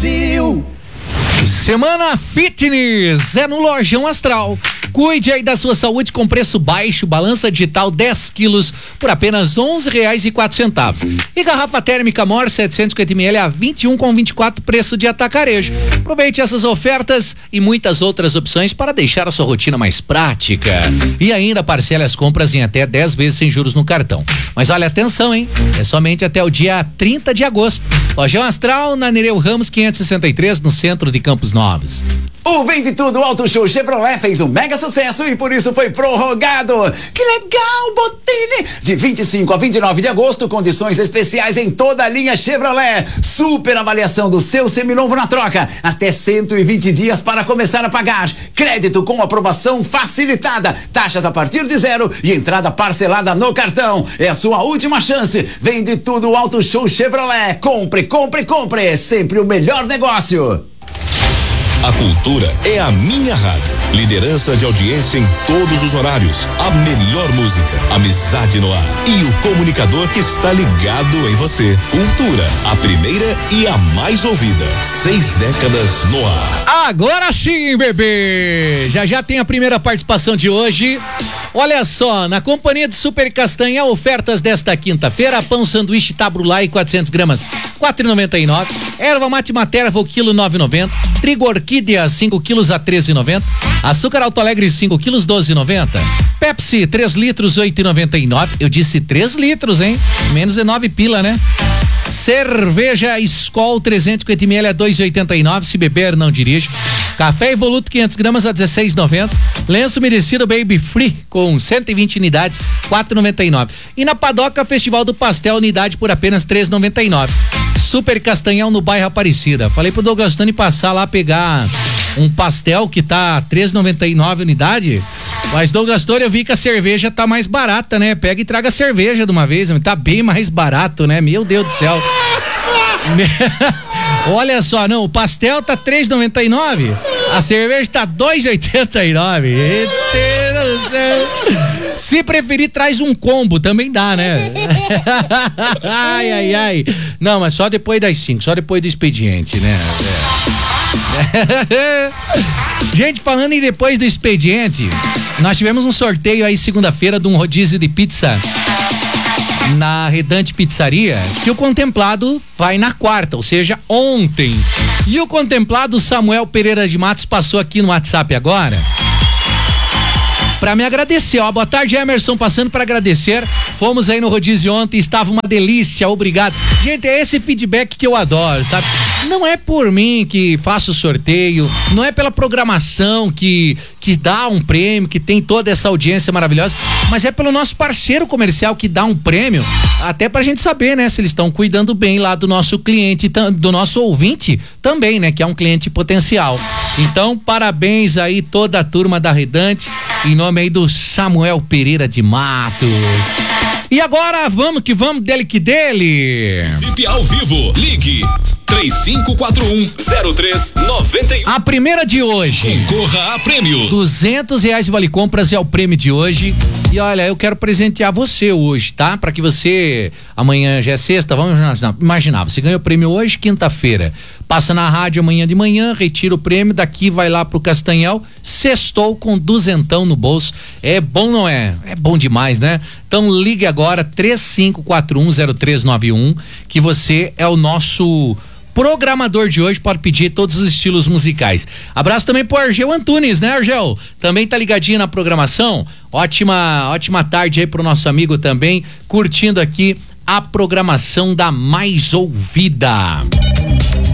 Brasil. Semana Fitness é no Lojão Astral. Cuide aí da sua saúde com preço baixo, balança digital 10 quilos por apenas R$11,04. E garrafa térmica Mor 750ml a 21,24 preço de atacarejo. Aproveite essas ofertas e muitas outras opções para deixar a sua rotina mais prática. E ainda parcele as compras em até 10 vezes sem juros no cartão. Mas olha, atenção, hein? É somente até o dia 30 de agosto. Lojão Astral na Nereu Ramos 563, no centro de Campos Novos. O Vende Tudo Auto Show Chevrolet fez um mega sucesso e por isso foi prorrogado. Que legal, Botini! De 25 a 29 de agosto, condições especiais em toda a linha Chevrolet. Super avaliação do seu seminovo na troca. Até 120 dias para começar a pagar. Crédito com aprovação facilitada. Taxas a partir de 0 e entrada parcelada no cartão. É a sua última chance. Vende Tudo Auto Show Chevrolet. Compre, compre, compre. Sempre o melhor negócio. A Cultura é a minha rádio. Liderança de audiência em todos os horários. A melhor música, amizade no ar. E o comunicador que está ligado em você. Cultura, a primeira e a mais ouvida. 6 décadas no ar. Agora sim, bebê! Já tem a primeira participação de hoje. Olha só, na companhia de Super Castanha, ofertas desta quinta-feira: pão sanduíche Tabrulai 400 gramas, R$4,99. Erva mate materva, o quilo 9,90. Trigo orquídea 5 quilos a 13,90. Açúcar Alto Alegre 5 quilos 12,90. Pepsi 3 litros 8,99. Eu disse 3 litros, hein? Menos de 9 pila, né? Cerveja Skol 350ml a 2,89. Se beber, não dirige. Café Evoluto 500 gramas a 16,90. Lenço umedecido Baby Free com 120 unidades, R$4,99. E na Padoca, Festival do Pastel, unidade por apenas R$3,99. Super Castanhal no bairro Aparecida. Falei pro Douglas Tani passar lá pegar um pastel que tá R$3,99 unidade. Mas Douglas Tony, eu vi que a cerveja tá mais barata, né? Pega e traga a cerveja de uma vez, tá bem mais barato, né? Meu Deus do céu. Olha só, não, o pastel tá R$3,99, a cerveja tá R$2,89. Eita do céu. Se preferir, traz um combo, também dá, né? Ai. Não, mas só depois das 5, só depois do expediente, né? Gente, falando em depois do expediente, nós tivemos um sorteio aí segunda-feira de um rodízio de pizza na Redante Pizzaria, que o contemplado vai na quarta, ou seja, ontem. E o contemplado Samuel Pereira de Matos passou aqui no WhatsApp agora pra me agradecer, ó. Boa tarde, Emerson, passando pra agradecer. Fomos aí no rodízio ontem, estava uma delícia, obrigado. Gente, é esse feedback que eu adoro, sabe? Não é por mim que faço o sorteio, não é pela programação que dá um prêmio, que tem toda essa audiência maravilhosa, mas é pelo nosso parceiro comercial que dá um prêmio, até pra gente saber, né, se eles estão cuidando bem lá do nosso cliente, do nosso ouvinte também, né, que é um cliente potencial. Então, parabéns aí toda a turma da Redante, em nome aí do Samuel Pereira de Matos. E agora, vamos que vamos, dele que dele. Participe ao vivo, ligue 3541-0391. A primeira de hoje. Concorra a prêmio. R$200 de vale compras é o prêmio de hoje. E olha, eu quero presentear você hoje, tá? Pra que você, amanhã já é sexta, vamos imaginar, você ganhou o prêmio hoje, quinta-feira. Passa na rádio amanhã de manhã, retira o prêmio, daqui vai lá pro Castanhal, sextou com duzentão no bolso. É bom, não é? É bom demais, né? Então ligue agora, 3541-0391, que você é o nosso programador de hoje, pode pedir todos os estilos musicais. Abraço também pro Argel Antunes, né, Argel? Também tá ligadinho na programação. Ótima tarde aí pro nosso amigo também, curtindo aqui a programação da Mais Ouvida.